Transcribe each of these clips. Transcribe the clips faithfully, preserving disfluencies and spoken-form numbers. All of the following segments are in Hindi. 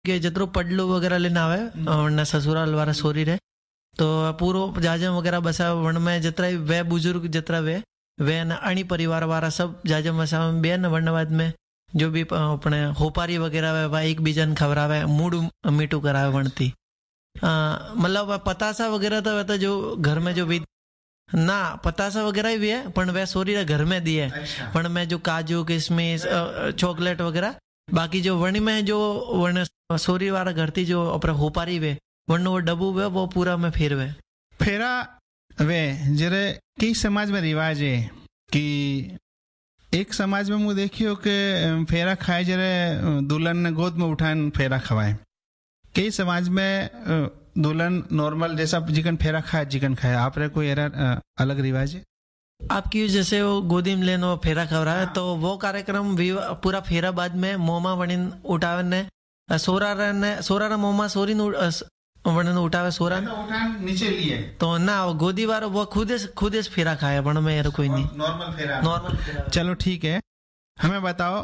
के जतरो पडलू वगैरह लेने आवे वरना ससुराल वाला सोरी रहे तो पूरो जाजम वगैरह बसा वन में जतरा वे बुजुर्ग जतरा वे वे न अणी परिवार वाला सब जाजम बसा बे न वर्णवाद में जो भी अपने होपारी वगैरह वे वा एक बीजन खवरावे मूड मीठू करावे वणती मतलब पतासा वगैरह तो वह जो घर में जो भी ना पतासा वगैरह भी है पण वह सोरी घर में दी है अच्छा। पण में जो काजू किशमिश चॉकलेट वगैरह बाकी जो वणी में जो वर्ण सोरी वाला घर थी जो अपने होपारी वे वर्ण वो डब्बू वे वो पूरा में फेर वे फेरा वे जरे कई समाज में रिवाज है कि एक समाज में मुझे देखियो कि फेरा खाए जरे दुल्हन ने गोद में उठान फेरा खवाए कई समाज में दुल्हन नॉर्मल जैसा चिकन फेरा खाए चिकन खाए आप रे कोई एरा अलग रिवाज है आपकी जैसे वो गोदी में लेनो फेरा खवरा है तो वो कार्यक्रम भी पूरा फेरा बाद में मोमा वणिन उठावे ने सोरा ने सोरा मोमा सोरी वणन उठावे सोरा उठान नीचे लिए तो ना गोदी वाला वो खुद खुद फेरा खाए वण में यार कोई नहीं नॉर्मल फेरा नॉर्मल फेरा चलो ठीक है हमें बताओ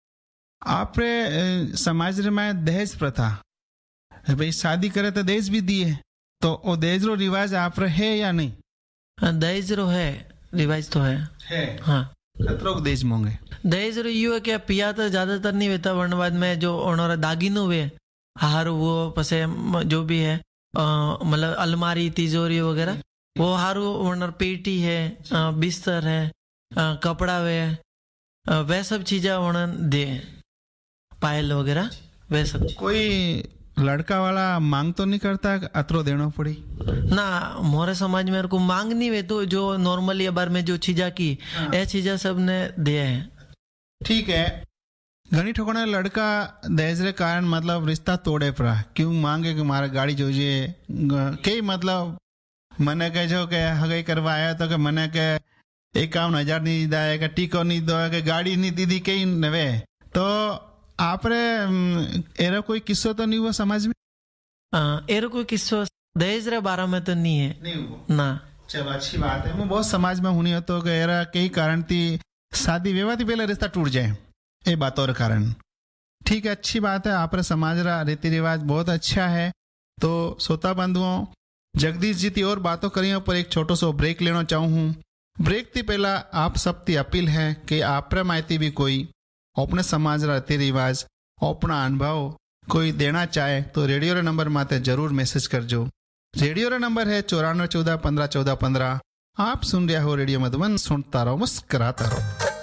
आप रे समाज में दहेज प्रथा भाई शादी करे तो दहेज भी दिए तो वो दहेज रो रिवाज आप रे है या नहीं दहेज रो है रिवाज तो है है हाँ खतरो दहेज मांगे दहेज रो यू है कि पिया तो ज्यादातर नहीं वेता वर्णवाद में जो ओनोरा दागिनो वे हार वो पसे जो भी है मतलब अलमारी तिजोरी वगैरह वो हारू ओनर पेटी है बिस्तर है आ, कपड़ा वे वह सब चीजें ओनर दे पायल वगैरह वह सब कोई लड़का वाला मांग तो नहीं करता अतरो देना पड़ी ना मोरे समाज में को मांग नहीं वे तो जो नॉर्मली बार में जो चीजा की ये चीजा सब ने दिया है ठीक है घनी ठोकना लड़का दहेज रे कारण मतलब रिश्ता तोड़े पड़ा क्यों मांगे कि मारा गाड़ी जो जे कई मतलब मने कह जो के हगई करवाया तो के मने के इक्यावन हजार नहीं दिया है टीको नहीं दो के गाड़ी नहीं दी दी कई नवे तो आप रे एरा कोई किस्सो तो नहीं हुआ समाज में एरा कोई किस्सो दहेज रे बारे में तो नहीं है नहीं हुआ ना चलो अच्छी बात है मैं बहुत समाज में हुनी हो तो एरा कई कारण थी शादी विवाह थी पहले रिश्ता टूट जाए ये बात और कारण ठीक है अच्छी बात है आप रे समाज रा रीति रिवाज बहुत अच्छा है तो श्रोता बंधुओं जगदीश जी थी और बातों करियो पर एक छोटो सो ब्रेक लेना चाहूँ हूँ ब्रेक थी पहला आप सबकी अपील है कि आप रे माहिती भी कोई अपने समाज रीति रिवाज अपना अनुभव कोई देना चाहे तो रेडियो रे नंबर माते जरूर मैसेज करजो रेडियो रे नंबर है चौरानवे चौदह पंद्रह चौदह पंद्रह आप सुन रहे हो रेडियो मधुबन सुनता रहो मुस्कुराता रहो।